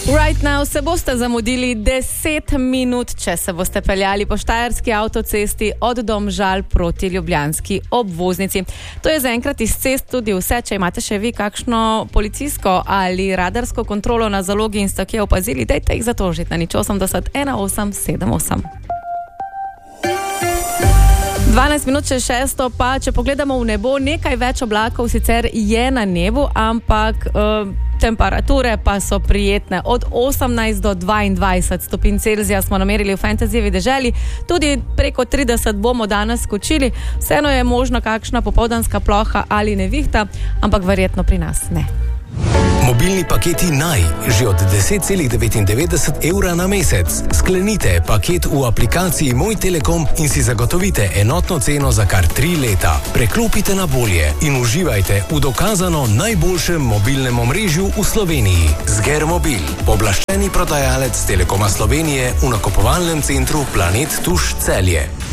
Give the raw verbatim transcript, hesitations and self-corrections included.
Right now se boste zamudili deset minut, če se boste peljali po štajerski avtocesti od Domžal proti ljubljanski obvoznici. To je zaenkrat iz cest tudi vse. Če imate še vi kakšno policijsko ali radarsko kontrolo na zalogi in ste kje opazili, dajte jih zatožiti na nič osemdeset ena osem sedem osem. dvanajst minut še šesto, pa če pogledamo v nebo, nekaj več oblakov sicer je na nebu, ampak uh, temperature pa so prijetne. Od osemnajst do dvaindvajset stopinj Celzija smo namerili v Fantasyjevi deželi, tudi preko trideset bomo danes skočili. Vseeno je možno kakšna popoldanska ploha ali nevihta, ampak verjetno pri nas ne. Mobilni paketi Naj, že od deset celih devetindevetdeset evra na mesec. Sklenite paket v aplikaciji Moj Telekom in si zagotovite enotno ceno za kar tri leta. Preklopite na bolje in uživajte v dokazano najboljšem mobilnem omrežju v Sloveniji. Zgermobil, pooblaščeni prodajalec Telekoma Slovenije v nakupovalnem centru Planet Tuš Celje.